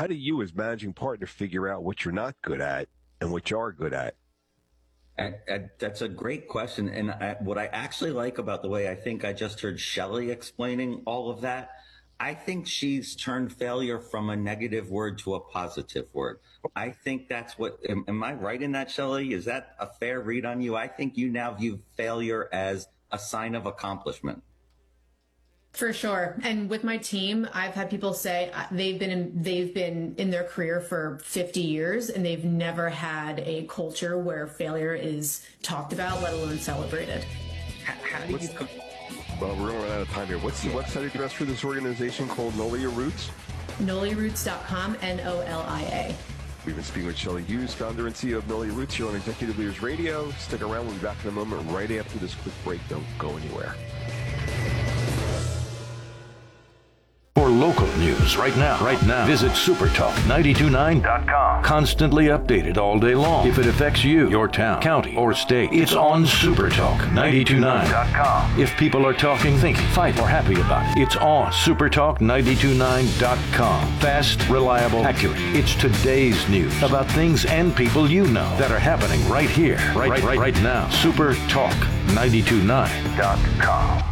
how do you as managing partner figure out what you're not good at and what you are good at? That's a great question. And what I actually like about the way I think I just heard Shelley explaining all of that, I think she's turned failure from a negative word to a positive word. I think that's what, am I right in that, Shelley? Is that a fair read on you? I think you now view failure as a sign of accomplishment. For sure. And with my team, I've had people say they've been in their career for 50 years and they've never had a culture where failure is talked about, let alone celebrated. How do you... Well, we're going to run out of time here. What's the website address for this organization called Nolia Roots? NoliaRoots.com, Nolia. We've been speaking with Shelley Hughes, founder and CEO of Nolia Roots, here on Executive Leaders Radio. Stick around. We'll be back in a moment right after this quick break. Don't go anywhere. For local news right now, visit supertalk929.com. Constantly updated all day long. If it affects you, your town, county, or state, it's on supertalk929.com. If people are talking, thinking, fight, or happy about it, it's on supertalk929.com. Fast, reliable, accurate. It's today's news about things and people you know that are happening right here, right now. Supertalk929.com.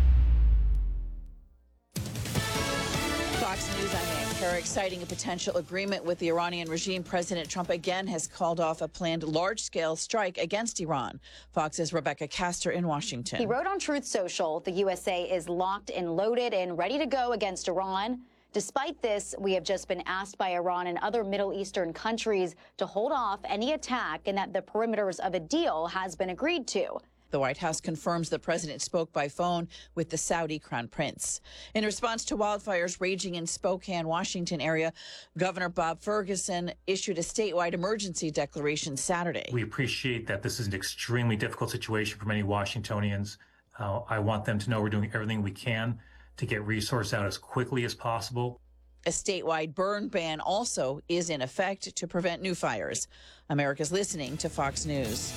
Citing a potential agreement with the Iranian regime, President Trump again has called off a planned large-scale strike against Iran. Fox's Rebecca Castor in Washington. He wrote on Truth Social, the USA is locked and loaded and ready to go against Iran. Despite this, we have just been asked by Iran and other Middle Eastern countries to hold off any attack and that the perimeters of a deal has been agreed to. The White House confirms the president spoke by phone with the Saudi crown prince. In response to wildfires raging in Spokane, Washington area, Governor Bob Ferguson issued a statewide emergency declaration Saturday. We appreciate that this is an extremely difficult situation for many Washingtonians. I want them to know we're doing everything we can to get resources out as quickly as possible. A statewide burn ban also is in effect to prevent new fires. America's listening to Fox News.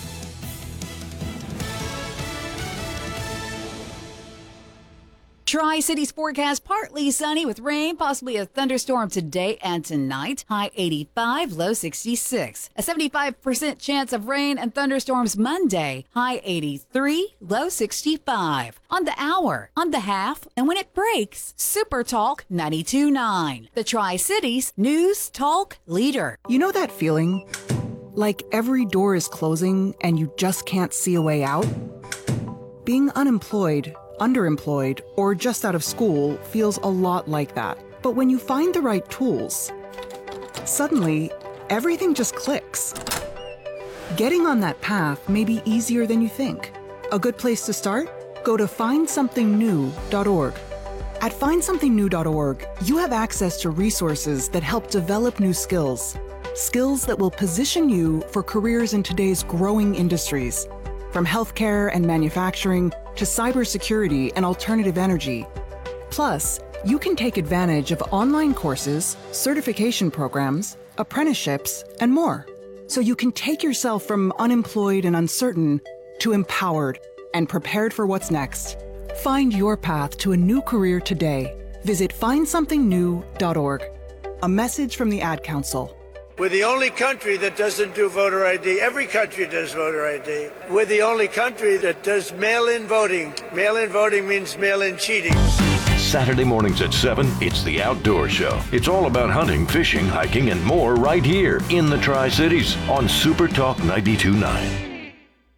Tri-Cities forecast partly sunny with rain, possibly a thunderstorm today and tonight. High 85, low 66. A 75% chance of rain and thunderstorms Monday. High 83, low 65. On the hour, on the half, and when it breaks, Super Talk 92.9. The Tri-Cities News Talk Leader. You know that feeling? Like every door is closing and you just can't see a way out? Being unemployed, underemployed, or just out of school feels a lot like that. But when you find the right tools, suddenly, everything just clicks. Getting on that path may be easier than you think. A good place to start? Go to findsomethingnew.org. At findsomethingnew.org, you have access to resources that help develop new skills. Skills that will position you for careers in today's growing industries. From healthcare and manufacturing to cybersecurity and alternative energy. Plus, you can take advantage of online courses, certification programs, apprenticeships, and more. So you can take yourself from unemployed and uncertain to empowered and prepared for what's next. Find your path to a new career today. Visit findsomethingnew.org. A message from the Ad Council. We're the only country that doesn't do voter ID. Every country does voter ID. We're the only country that does mail-in voting. Mail-in voting means mail-in cheating. Saturday mornings at 7, it's The Outdoor Show. It's all about hunting, fishing, hiking, and more right here in the Tri-Cities on Super Talk 92.9.